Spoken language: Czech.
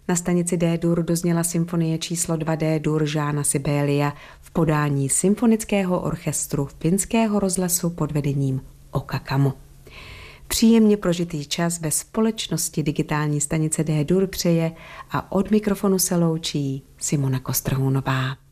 Na stanici D-dur dozněla symfonie číslo 2 D-dur Jeana Sibélia v podání symfonického orchestru Finského rozhlasu pod vedením Oka Kamu. Příjemně prožitý čas ve společnosti digitální stanice D-dur přeje a od mikrofonu se loučí Simona Kostrhounová.